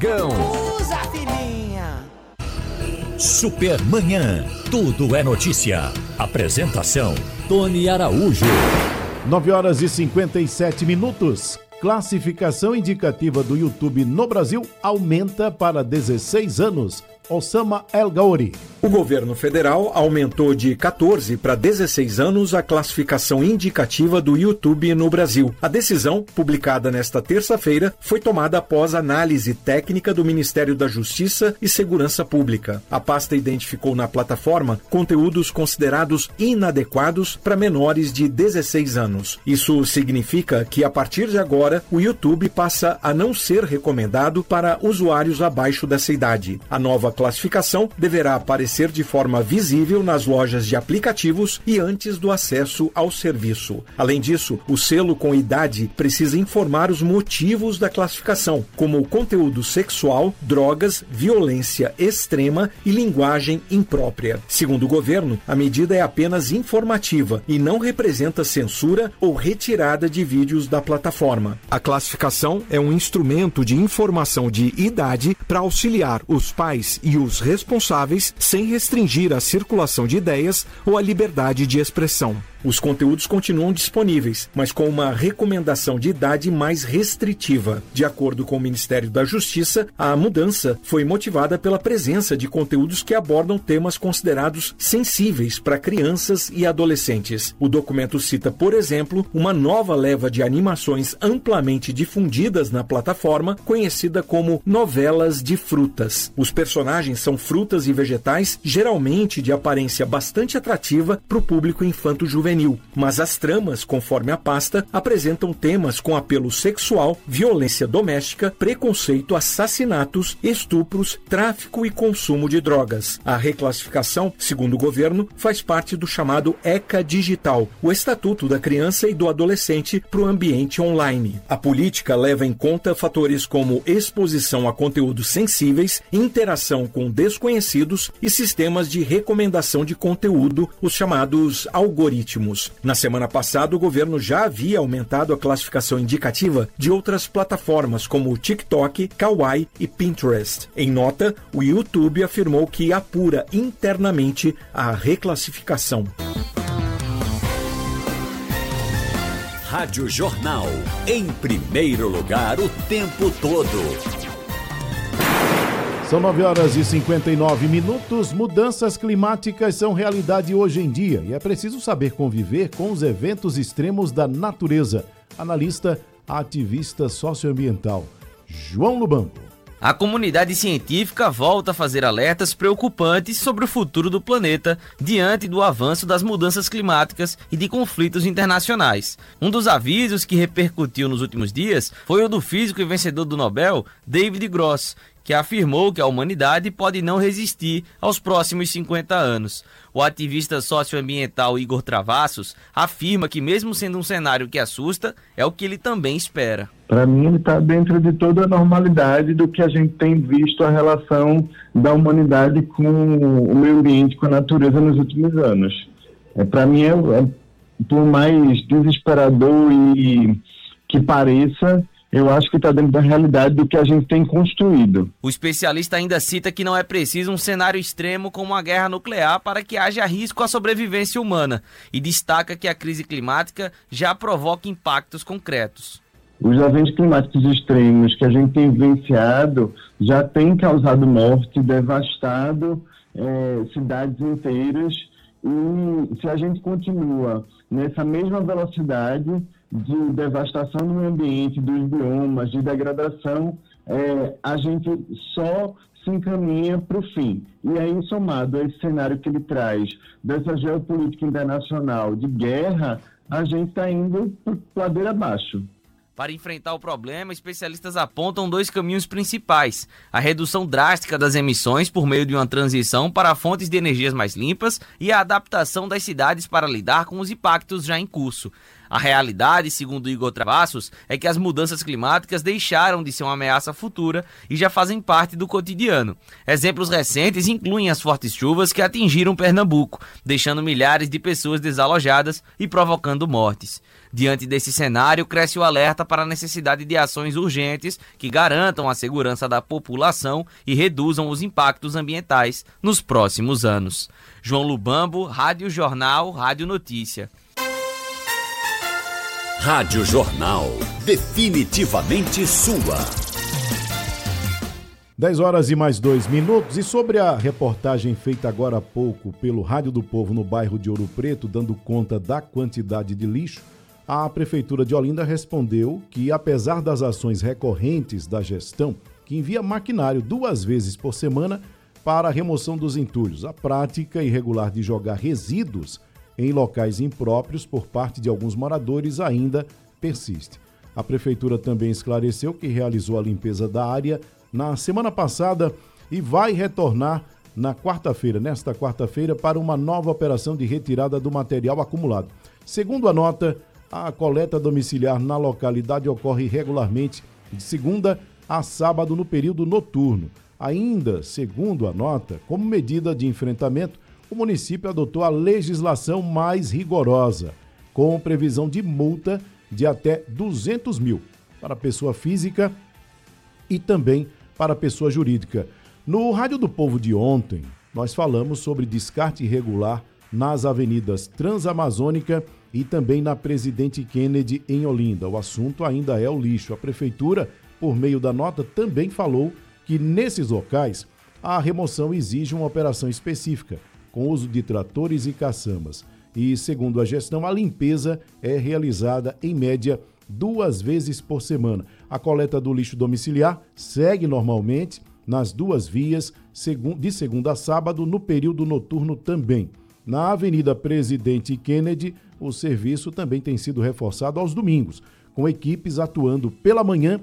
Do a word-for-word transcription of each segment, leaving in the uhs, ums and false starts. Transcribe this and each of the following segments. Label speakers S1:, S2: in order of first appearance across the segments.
S1: Usa, filhinha.
S2: Supermanhã, tudo é notícia. Apresentação, Tony Araújo.
S3: nove horas e cinquenta e sete minutos. Classificação indicativa do YouTube no Brasil aumenta para dezesseis anos. Osama El Gauri.
S4: O governo federal aumentou de quatorze para dezesseis anos a classificação indicativa do YouTube no Brasil. A decisão, publicada nesta terça-feira, foi tomada após análise técnica do Ministério da Justiça e Segurança Pública. A pasta identificou na plataforma conteúdos considerados inadequados para menores de dezesseis anos. Isso significa que, a partir de agora, o YouTube passa a não ser recomendado para usuários abaixo dessa idade. A nova classificação deverá aparecer de forma visível nas lojas de aplicativos e antes do acesso ao serviço. Além disso, o selo com idade precisa informar os motivos da classificação, como conteúdo sexual, drogas, violência extrema e linguagem imprópria. Segundo o governo, a medida é apenas informativa e não representa censura ou retirada de vídeos da plataforma. A classificação é um instrumento de informação de idade para auxiliar os pais e os responsáveis sem restringir a circulação de ideias ou a liberdade de expressão. Os conteúdos continuam disponíveis, mas com uma recomendação de idade mais restritiva. De acordo com o Ministério da Justiça, a mudança foi motivada pela presença de conteúdos que abordam temas considerados sensíveis para crianças e adolescentes. O documento cita, por exemplo, uma nova leva de animações amplamente difundidas na plataforma, conhecida como novelas de frutas. Os personagens são frutas e vegetais, geralmente de aparência bastante atrativa para o público infanto-juvenil. Mas as tramas, conforme a pasta, apresentam temas com apelo sexual, violência doméstica, preconceito, assassinatos, estupros, tráfico e consumo de drogas. A reclassificação, segundo o governo, faz parte do chamado ECA Digital, o Estatuto da Criança e do Adolescente para o ambiente online. A política leva em conta fatores como exposição a conteúdos sensíveis, interação com desconhecidos e sistemas de recomendação de conteúdo, os chamados algoritmos. Na semana passada, o governo já havia aumentado a classificação indicativa de outras plataformas como o TikTok, Kawaii e Pinterest. Em nota, o YouTube afirmou que apura internamente a reclassificação.
S2: Rádio Jornal, em primeiro lugar o tempo todo.
S3: São nove horas e cinquenta e nove minutos. Mudanças climáticas são realidade hoje em dia e é preciso saber conviver com os eventos extremos da natureza. Analista, ativista socioambiental, João Lubambo.
S5: A comunidade científica volta a fazer alertas preocupantes sobre o futuro do planeta diante do avanço das mudanças climáticas e de conflitos internacionais. Um dos avisos que repercutiu nos últimos dias foi o do físico e vencedor do Nobel, David Gross, que afirmou que a humanidade pode não resistir aos próximos cinquenta anos. O ativista socioambiental Igor Travassos afirma que, mesmo sendo um cenário que assusta, é o que ele também espera.
S6: Para mim, ele está dentro de toda a normalidade do que a gente tem visto a relação da humanidade com o meio ambiente, com a natureza nos últimos anos. É, Para mim, é, é, por mais desesperador e que pareça, eu acho que está dentro da realidade do que a gente tem construído.
S5: O especialista ainda cita que não é preciso um cenário extremo como uma guerra nuclear para que haja risco à sobrevivência humana e destaca que a crise climática já provoca impactos concretos.
S6: Os eventos climáticos extremos que a gente tem vivenciado já têm causado morte, devastado é, cidades inteiras, e se a gente continua nessa mesma velocidade de devastação do meio ambiente, dos biomas, de degradação, é, a gente só se encaminha para o fim. E aí, somado a esse cenário que ele traz, dessa geopolítica internacional de guerra, a gente está indo por ladeira abaixo.
S5: Para enfrentar o problema, especialistas apontam dois caminhos principais: a redução drástica das emissões por meio de uma transição para fontes de energias mais limpas e a adaptação das cidades para lidar com os impactos já em curso. A realidade, segundo Igor Travassos, é que as mudanças climáticas deixaram de ser uma ameaça futura e já fazem parte do cotidiano. Exemplos recentes incluem as fortes chuvas que atingiram Pernambuco, deixando milhares de pessoas desalojadas e provocando mortes. Diante desse cenário, cresce o alerta para a necessidade de ações urgentes que garantam a segurança da população e reduzam os impactos ambientais nos próximos anos. João Lubambo, Rádio Jornal, Rádio Notícia.
S2: Rádio Jornal, definitivamente sua.
S3: dez horas e mais dois minutos. E sobre a reportagem feita agora há pouco pelo Rádio do Povo no bairro de Ouro Preto, dando conta da quantidade de lixo, a Prefeitura de Olinda respondeu que, apesar das ações recorrentes da gestão, que envia maquinário duas vezes por semana para a remoção dos entulhos, a prática irregular de jogar resíduos em locais impróprios por parte de alguns moradores ainda persiste. A Prefeitura também esclareceu que realizou a limpeza da área na semana passada e vai retornar na quarta-feira, nesta quarta-feira, para uma nova operação de retirada do material acumulado. Segundo a nota, a coleta domiciliar na localidade ocorre regularmente de segunda a sábado no período noturno. Ainda, segundo a nota, como medida de enfrentamento, o município adotou a legislação mais rigorosa, com previsão de multa de até duzentos mil para pessoa física e também para pessoa jurídica. No Rádio do Povo de ontem, nós falamos sobre descarte irregular nas avenidas Transamazônica e também na Presidente Kennedy, em Olinda. O assunto ainda é o lixo. A Prefeitura, por meio da nota, também falou que nesses locais a remoção exige uma operação específica, com uso de tratores e caçambas. E, segundo a gestão, a limpeza é realizada, em média, duas vezes por semana. A coleta do lixo domiciliar segue normalmente nas duas vias, de segunda a sábado, no período noturno também. Na Avenida Presidente Kennedy, o serviço também tem sido reforçado aos domingos, com equipes atuando pela manhã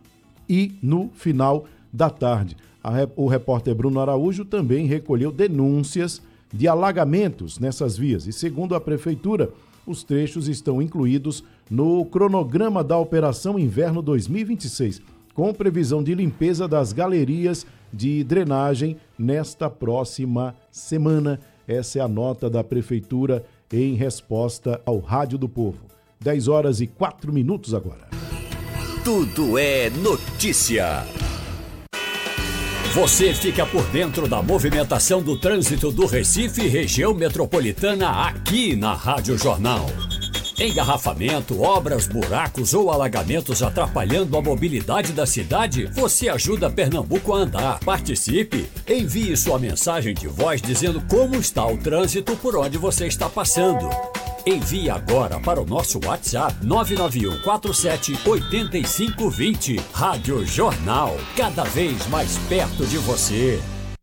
S3: e no final da tarde. O repórter Bruno Araújo também recolheu denúncias de alagamentos nessas vias e, segundo a Prefeitura, os trechos estão incluídos no cronograma da Operação Inverno dois mil e vinte e seis, com previsão de limpeza das galerias de drenagem nesta próxima semana. Essa é a nota da Prefeitura em resposta ao Rádio do Povo. dez horas e quatro minutos agora.
S2: Tudo é notícia. Você fica por dentro da movimentação do trânsito do Recife e região metropolitana aqui na Rádio Jornal. Engarrafamento, obras, buracos ou alagamentos atrapalhando a mobilidade da cidade? Você ajuda Pernambuco a andar. Participe! Envie sua mensagem de voz dizendo como está o trânsito por onde você está passando. Envie agora para o nosso WhatsApp nove nove um quatro sete oito cinco dois zero. Rádio Jornal, cada vez mais perto de você.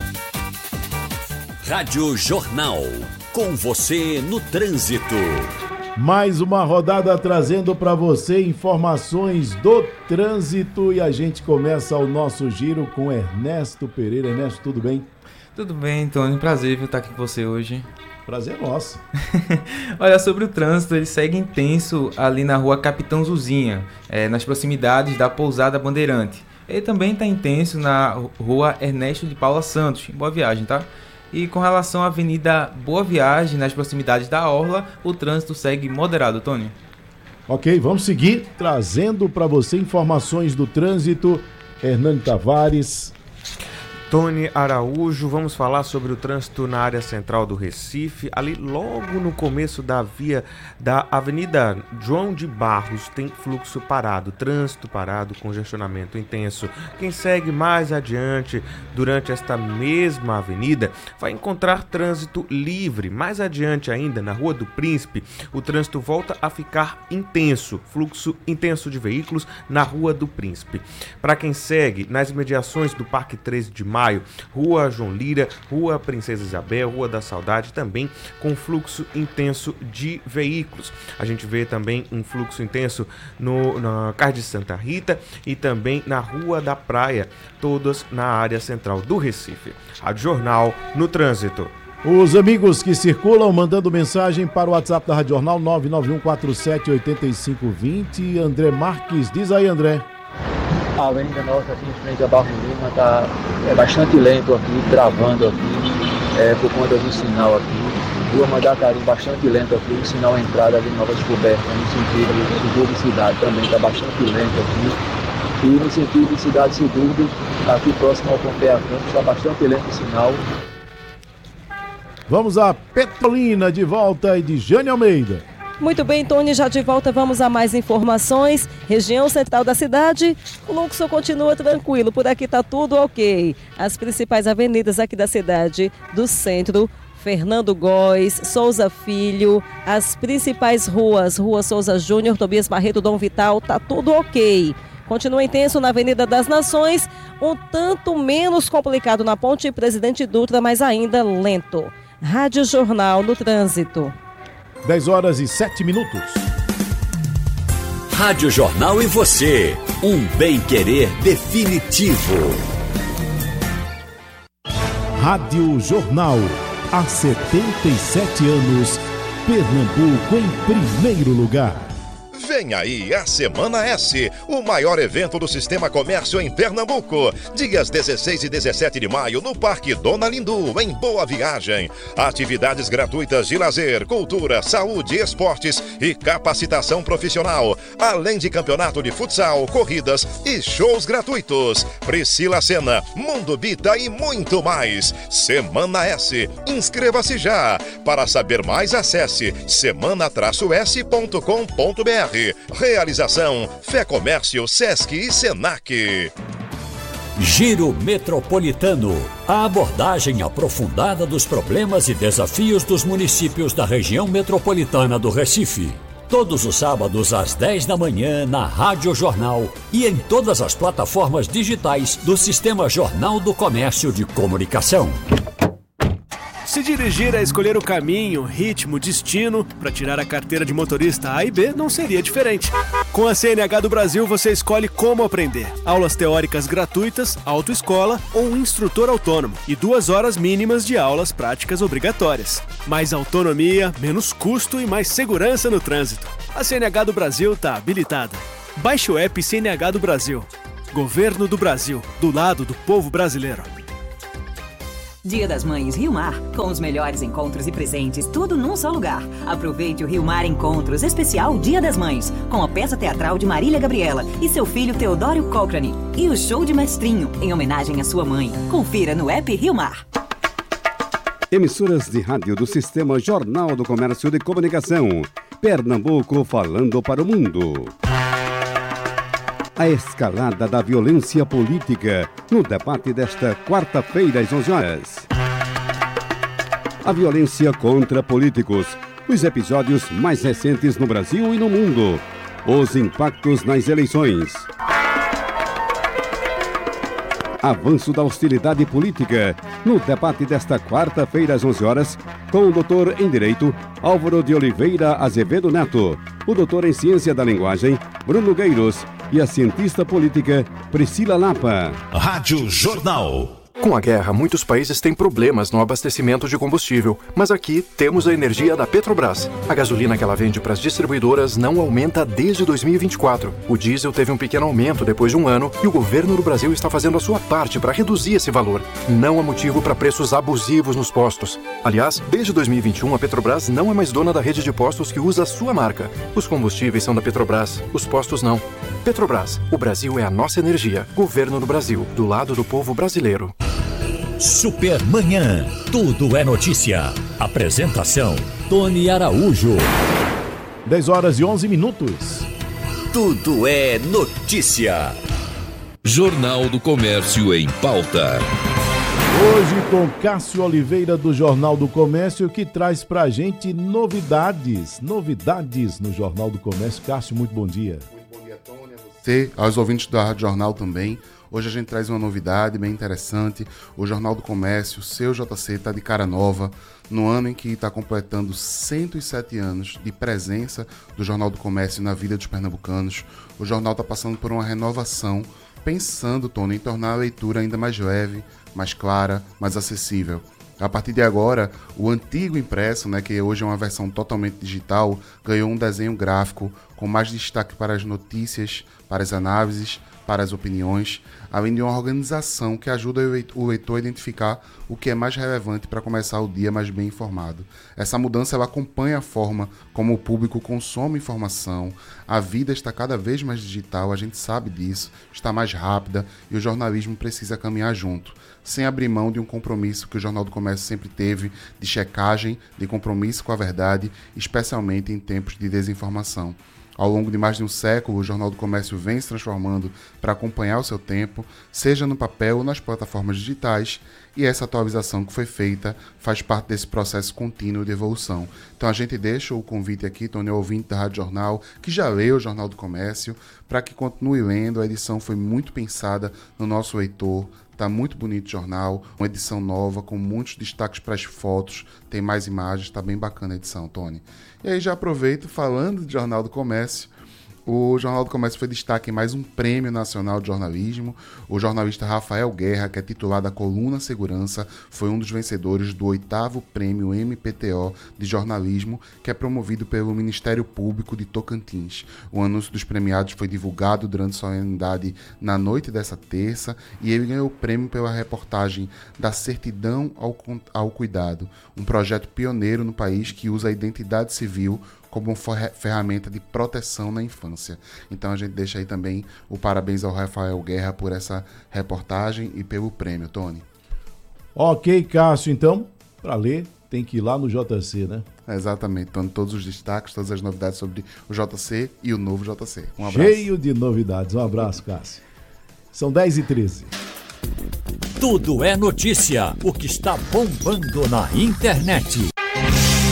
S2: Rádio Jornal, com você no trânsito.
S3: Mais uma rodada trazendo para você informações do trânsito e a gente começa o nosso giro com Ernesto Pereira. Ernesto, tudo bem?
S7: Tudo bem, Tony. Prazer viu, estar aqui com você hoje.
S3: Prazer é nosso.
S7: Olha, sobre o trânsito, ele segue intenso ali na rua Capitão Zuzinha, é, nas proximidades da Pousada Bandeirante. Ele também está intenso na rua Ernesto de Paula Santos, em Boa Viagem, tá? E com relação à Avenida Boa Viagem, nas proximidades da Orla, o trânsito segue moderado, Tony.
S3: Ok, vamos seguir trazendo para você informações do trânsito. Hernani Tavares.
S8: Tony Araújo, vamos falar sobre o trânsito na área central do Recife. Ali logo no começo da via da Avenida João de Barros tem fluxo parado, trânsito parado, congestionamento intenso. Quem segue mais adiante durante esta mesma avenida vai encontrar trânsito livre. Mais adiante ainda, na Rua do Príncipe, o trânsito volta a ficar intenso, fluxo intenso de veículos na Rua do Príncipe. Para quem segue nas imediações do Parque treze de Maio, Rua João Lira, Rua Princesa Isabel, Rua da Saudade, também com fluxo intenso de veículos. A gente vê também um fluxo intenso no, na Cais de Santa Rita e também na Rua da Praia, todas na área central do Recife. Rádio Jornal no trânsito.
S3: Os amigos que circulam mandando mensagem para o WhatsApp da Rádio Jornal nove nove um quatro sete oito cinco dois zero. André Marques, diz aí, André.
S9: A avenida nossa aqui em frente a Barro Lima está é, bastante lento aqui, travando aqui, é, por conta do sinal aqui. Rua Mandacaru bastante lento aqui, o sinal entrada ali Nova Descoberta, no sentido de subúrbio e cidade, também está bastante lento aqui. E no sentido de cidade e subúrbio, aqui próximo ao Pompeia Campos, está bastante lento o sinal.
S3: Vamos a Petrolina de volta e de Jane Almeida.
S10: Muito bem, Tony, já de volta, vamos a mais informações. Região central da cidade, o fluxo continua tranquilo, por aqui tá tudo ok. As principais avenidas aqui da cidade, do centro, Fernando Góes, Souza Filho, as principais ruas, Rua Souza Júnior, Tobias Barreto, Dom Vital, tá tudo ok. Continua intenso na Avenida das Nações, um tanto menos complicado na Ponte Presidente Dutra, mas ainda lento. Rádio Jornal no Trânsito.
S3: dez horas e sete minutos.
S2: Rádio Jornal e você, um bem-querer definitivo.
S3: Rádio Jornal, há setenta e sete anos, Pernambuco em primeiro lugar.
S11: Vem aí a Semana S, o maior evento do Sistema Comércio em Pernambuco. Dias dezesseis e dezessete de maio no Parque Dona Lindu, em Boa Viagem. Atividades gratuitas de lazer, cultura, saúde, esportes e capacitação profissional. Além de campeonato de futsal, corridas e shows gratuitos. Priscila Sena, Mundo Bita e muito mais. Semana S. Inscreva-se já. Para saber mais, acesse semana s ponto com ponto b r. Realização Fé Comércio, Sesc e Senac.
S2: Giro Metropolitano. A abordagem aprofundada dos problemas e desafios dos municípios da região metropolitana do Recife. Todos os sábados às dez da manhã na Rádio Jornal e em todas as plataformas digitais do Sistema Jornal do Comércio de Comunicação.
S12: Se dirigir é escolher o caminho, ritmo, destino para tirar a carteira de motorista A e B não seria diferente. Com a C N H do Brasil você escolhe como aprender. Aulas teóricas gratuitas, autoescola ou um instrutor autônomo e duas horas mínimas de aulas práticas obrigatórias. Mais autonomia, menos custo e mais segurança no trânsito. A C N H do Brasil está habilitada. Baixe o app C N H do Brasil. Governo do Brasil, do lado do povo brasileiro.
S13: Dia das Mães Rio Mar, com os melhores encontros e presentes, tudo num só lugar. Aproveite o Rio Mar Encontros especial Dia das Mães, com a peça teatral de Marília Gabriela e seu filho Teodório Cochrane. E o show de Mestrinho, em homenagem à sua mãe. Confira no app Rio Mar.
S14: Emissoras de rádio do Sistema Jornal do Comércio de Comunicação. Pernambuco falando para o mundo. A escalada da violência política no debate desta quarta-feira às onze horas. A violência contra políticos, os episódios mais recentes no Brasil e no mundo, os impactos nas eleições. Avanço da hostilidade política no debate desta quarta-feira às onze horas com o doutor em Direito Álvaro de Oliveira Azevedo Neto, o doutor em Ciência da Linguagem Bruno Gueiros e a cientista política Priscila Lapa.
S15: Rádio Jornal. Com a guerra, muitos países têm problemas no abastecimento de combustível, mas aqui temos a energia da Petrobras. A gasolina que ela vende para as distribuidoras não aumenta desde dois mil e vinte e quatro. O diesel teve um pequeno aumento depois de um ano e o governo do Brasil está fazendo a sua parte para reduzir esse valor. Não há motivo para preços abusivos nos postos. Aliás, desde dois mil e vinte e um, a Petrobras não é mais dona da rede de postos que usa a sua marca. Os combustíveis são da Petrobras, os postos não. Petrobras, o Brasil é a nossa energia. Governo do Brasil, do lado do povo brasileiro.
S2: Supermanhã, tudo é notícia. Apresentação, Tony Araújo.
S3: dez horas e onze minutos.
S2: Tudo é notícia.
S16: Jornal do Comércio em pauta.
S3: Hoje com Cássio Oliveira do Jornal do Comércio, que traz pra gente novidades, novidades no Jornal do Comércio. Cássio, muito bom dia.
S17: Muito bom dia, Tony, a você, aos ouvintes da Rádio Jornal também. Hoje a gente traz uma novidade bem interessante. O Jornal do Comércio, seu J C, está de cara nova, no ano em que está completando cento e sete anos de presença do Jornal do Comércio na vida dos pernambucanos. O jornal está passando por uma renovação, pensando, Tony, em tornar a leitura ainda mais leve, mais clara, mais acessível. A partir de agora, o antigo impresso, né, que hoje é uma versão totalmente digital, ganhou um desenho gráfico com mais destaque para as notícias, para as análises, para as opiniões, além de uma organização que ajuda o leitor a identificar o que é mais relevante para começar o dia mais bem informado. Essa mudança ela acompanha a forma como o público consome informação, a vida está cada vez mais digital, a gente sabe disso, está mais rápida e o jornalismo precisa caminhar junto, sem abrir mão de um compromisso que o Jornal do Comércio sempre teve, de checagem, de compromisso com a verdade, especialmente em tempos de desinformação. Ao longo de mais de um século, o Jornal do Comércio vem se transformando para acompanhar o seu tempo, seja no papel ou nas plataformas digitais, e essa atualização que foi feita faz parte desse processo contínuo de evolução. Então a gente deixa o convite aqui, Tony, ouvinte da Rádio Jornal, que já leu o Jornal do Comércio, para que continue lendo. A edição foi muito pensada no nosso leitor. Tá muito bonito o jornal, uma edição nova, com muitos destaques para as fotos, tem mais imagens, tá bem bacana a edição, Tony. E aí já aproveito, falando do Jornal do Comércio, o Jornal do Comércio foi destaque em mais um Prêmio Nacional de Jornalismo. O jornalista Rafael Guerra, que é titular da coluna Segurança, foi um dos vencedores do oitavo Prêmio M P T O de Jornalismo, que é promovido pelo Ministério Público de Tocantins. O anúncio dos premiados foi divulgado durante a solenidade na noite dessa terça e ele ganhou o prêmio pela reportagem da Certidão ao, ao Cuidado, um projeto pioneiro no país que usa a identidade civil como uma ferramenta de proteção na infância. Então a gente deixa aí também o parabéns ao Rafael Guerra por essa reportagem e pelo prêmio, Tony.
S3: Ok, Cássio, então, para ler, tem que ir lá no J C, né?
S17: Exatamente, Tony, todos os destaques, todas as novidades sobre o J C e o novo J C. Um abraço.
S3: Cheio de novidades, um abraço, Cássio. São dez e treze.
S2: Tudo é notícia, o que está bombando na internet.